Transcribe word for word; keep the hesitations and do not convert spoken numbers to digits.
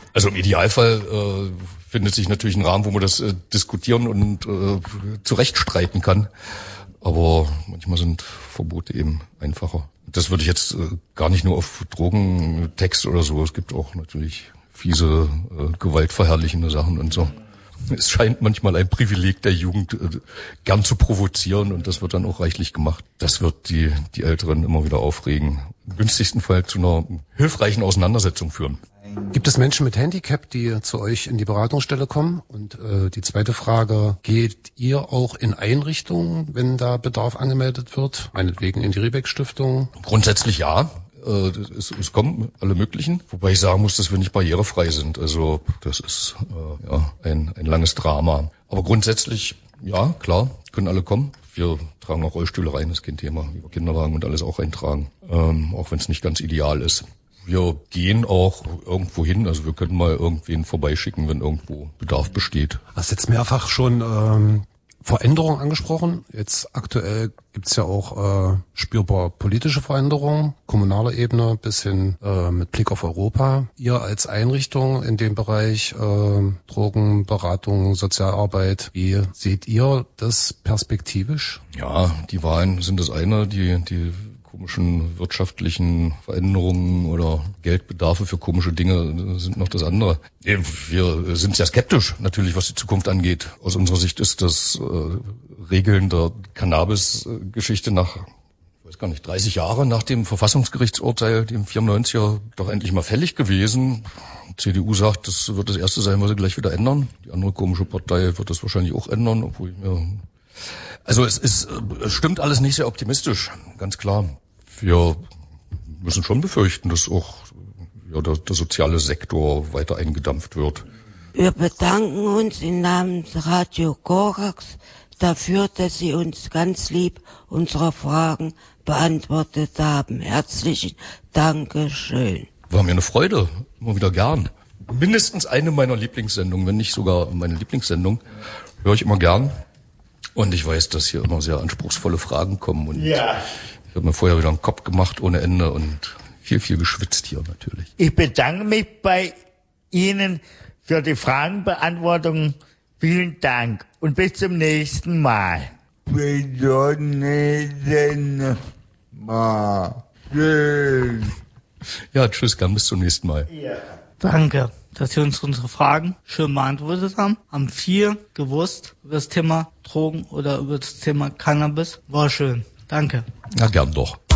Also im Idealfall äh, findet sich natürlich ein Rahmen, wo man das äh, diskutieren und äh, zurechtstreiten kann. Aber manchmal sind Verbote eben einfacher. Das würde ich jetzt äh, gar nicht nur auf Drogentext oder so. Es gibt auch natürlich fiese, äh, gewaltverherrlichende Sachen und so. Es scheint manchmal ein Privileg der Jugend, äh, gern zu provozieren, und das wird dann auch reichlich gemacht. Das wird die die Älteren immer wieder aufregen. Im günstigsten Fall zu einer hilfreichen Auseinandersetzung führen. Gibt es Menschen mit Handicap, die zu euch in die Beratungsstelle kommen? Und äh, die zweite Frage, geht ihr auch in Einrichtungen, wenn da Bedarf angemeldet wird? Meinetwegen in die Riebeck-Stiftung? Grundsätzlich ja. Äh, es, es kommen alle möglichen. Wobei ich sagen muss, dass wir nicht barrierefrei sind. Also das ist äh, ja ein, ein langes Drama. Aber grundsätzlich, ja, klar, können alle kommen. Wir tragen auch Rollstühle rein, ist kein Thema. Über Kinderwagen und alles auch eintragen. Ähm, auch wenn es nicht ganz ideal ist. Wir gehen auch irgendwo hin, also wir können mal irgendwen vorbeischicken, wenn irgendwo Bedarf besteht. Hast jetzt mehrfach schon ähm, Veränderungen angesprochen. Jetzt aktuell gibt's ja auch äh, spürbar politische Veränderungen, kommunaler Ebene bis hin äh, mit Blick auf Europa. Ihr als Einrichtung in dem Bereich äh, Drogenberatung, Sozialarbeit, wie seht ihr das perspektivisch? Ja, die Wahlen sind das eine, die die komischen wirtschaftlichen Veränderungen oder Geldbedarfe für komische Dinge sind noch das andere. Wir sind sehr skeptisch natürlich, was die Zukunft angeht. Aus unserer Sicht ist das äh, Regeln der Cannabis-Geschichte nach, ich weiß gar nicht, dreißig Jahre nach dem Verfassungsgerichtsurteil, dem vierundneunziger, doch endlich mal fällig gewesen. Die C D U sagt, das wird das Erste sein, was sie gleich wieder ändern. Die andere komische Partei wird das wahrscheinlich auch ändern, obwohl ich mir... Also es ist, es stimmt alles nicht sehr optimistisch, ganz klar. Wir müssen schon befürchten, dass auch ja, der, der soziale Sektor weiter eingedampft wird. Wir bedanken uns im Namen Radio Korax dafür, dass Sie uns ganz lieb unsere Fragen beantwortet haben. Herzlichen Dankeschön. War mir eine Freude, immer wieder gern. Mindestens eine meiner Lieblingssendungen, wenn nicht sogar meine Lieblingssendung, höre ich immer gern. Und ich weiß, dass hier immer sehr anspruchsvolle Fragen kommen. Und ja. Ich habe mir vorher wieder einen Kopf gemacht ohne Ende und viel, viel geschwitzt hier natürlich. Ich bedanke mich bei Ihnen für die Fragenbeantwortung. Vielen Dank und bis zum nächsten Mal. Bis zum nächsten Mal. Tschüss. Ja, tschüss, gern bis zum nächsten Mal. Ja. Danke, dass Sie uns unsere Fragen schön beantwortet haben. Haben viel gewusst über das Thema Drogen oder über das Thema Cannabis. War schön. Danke. Ja, gern doch.